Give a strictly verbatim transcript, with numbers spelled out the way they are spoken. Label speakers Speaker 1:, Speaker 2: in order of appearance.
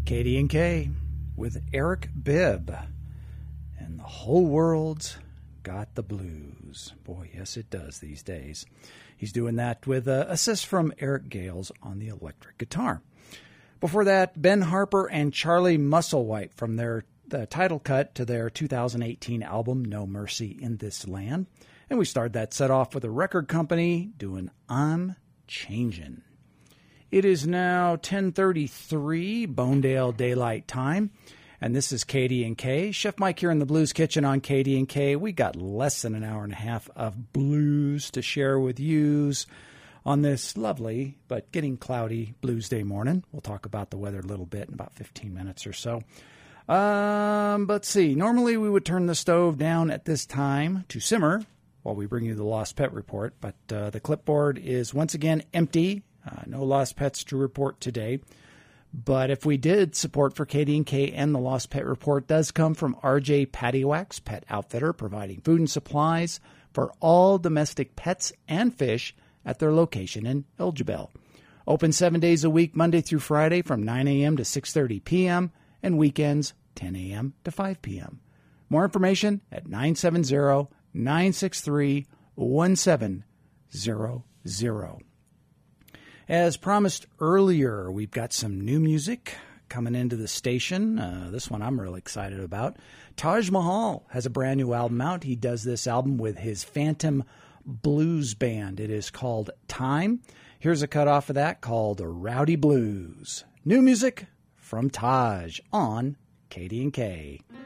Speaker 1: Katie and Kay with Eric Bibb. And the whole world's got the blues. Boy, yes, it does these days. He's doing that with uh, assist from Eric Gales on the electric guitar. Before that, Ben Harper and Charlie Musselwhite from their the title cut to their two thousand eighteen album, No Mercy in This Land. And we started that set off with a record company doing I'm Changin'. It is now ten thirty-three, Bonedale Daylight Time. And this is Katie and Kay. Chef Mike here in the Blues Kitchen on Katie and Kay. We got less than an hour and a half of blues to share with yous on this lovely but getting cloudy Blues Day morning. We'll talk about the weather a little bit in about fifteen minutes or so. Um, but let's see. Normally we would turn the stove down at this time to simmer while we bring you the Lost Pet Report. But uh, the clipboard is once again empty. Uh, no lost pets to report today. But if we did, support for Katie and Kay and the Lost Pet Report does come from R J Patty Wax Pet Outfitter, providing food and supplies for all domestic pets and fish at their location in Elgibel. Open seven days a week, Monday through Friday from nine a.m. to six thirty p.m. and weekends ten a.m. to five p.m. More information at nine seven zero, nine six three, one seven zero zero. As promised earlier, we've got some new music coming into the station. Uh, this one I'm really excited about. Taj Mahal has a brand new album out. He does this album with his Phantom Blues Band. It is called Time. Here's a cut off of that called Rowdy Blues. New music from Taj on Katie and Kay.